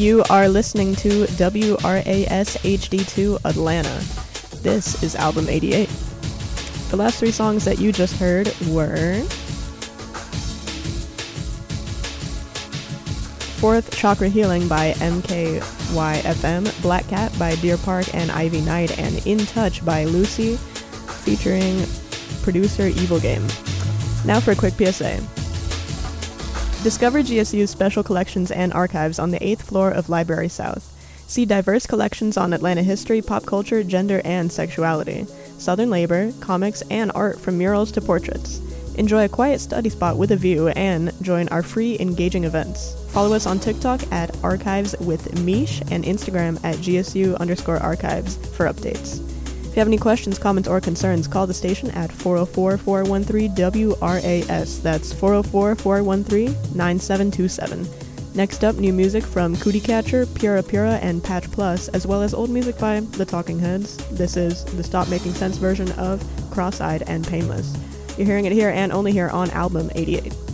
You are listening to WRAS HD2 Atlanta. This is album 88. The last three songs that you just heard were Fourth Chakra Healing by MKYFM, Black Cat by Deer Park and Ivy Knight, and In Touch by Lucy featuring producer Evil Game. Now for a quick PSA. Discover GSU's special collections and archives on the 8th floor of Library South. See diverse collections on Atlanta history, pop culture, gender, and sexuality, Southern labor, comics, and art from murals to portraits. Enjoy a quiet study spot with a view and join our free engaging events. Follow us on TikTok at Archives with Mish and Instagram at GSU_archives for updates. If you have any questions, comments, or concerns, call the station at 404-413-WRAS. That's 404-413-9727. Next up, new music from Cootie Catcher, Pura Pura, and Patch Plus, as well as old music by The Talking Heads. This is the Stop Making Sense version of Cross-Eyed and Painless. You're hearing it here and only here on album 88.